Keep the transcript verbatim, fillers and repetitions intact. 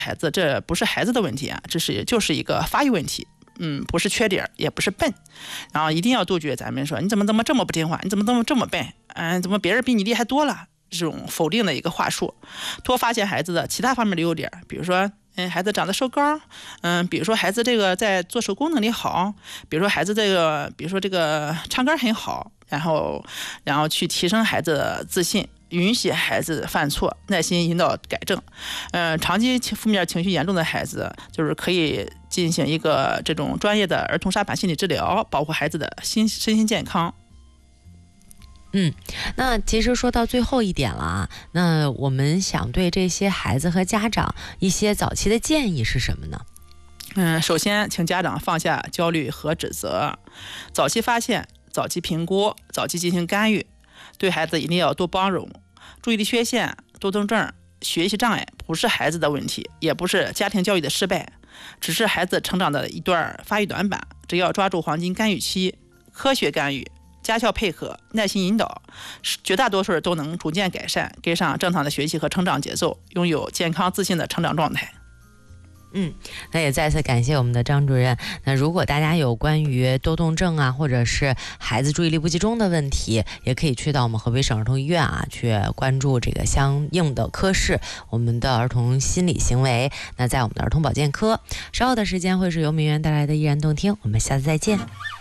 孩子，这不是孩子的问题啊，这是就是一个发育问题。嗯，不是缺点，也不是笨，然后一定要杜绝咱们说你怎么怎么这么不听话，你怎么这么这么笨，嗯，怎么别人比你厉害多了这种否定的一个话术。多发现孩子的其他方面的优点，比如说，嗯，孩子长得瘦高，嗯，比如说孩子这个在做手工能力好，比如说孩子这个，比如说这个唱歌很好，然后然后去提升孩子的自信。允许孩子犯错，耐心引导改正。嗯、呃，长期负面情绪严重的孩子，就是可以进行一个这种专业的儿童沙盘心理治疗，保护孩子的心身心健康。 嗯，那其实说到最后一点了啊，那我们想对这些孩子和家长一些早期的建议是什么呢？ 嗯，首先，请家长放下焦虑和指责，早期发现、早期评估、早期进行干预。对孩子一定要多包容。注意力缺陷、多动症、学习障碍不是孩子的问题，也不是家庭教育的失败，只是孩子成长的一段发育短板。只要抓住黄金干预期，科学干预、家校配合、耐心引导，绝大多数都能逐渐改善，跟上正常的学习和成长节奏，拥有健康自信的成长状态。 嗯，那也再次感谢我们的张主任。那如果大家有关于多动症啊，或者是孩子注意力不集中的问题，也可以去到我们河北省儿童医院啊，去关注这个相应的科室，我们的儿童心理行为。那在我们的儿童保健科，稍后的时间会是由明媛带来的依然动听，我们下次再见。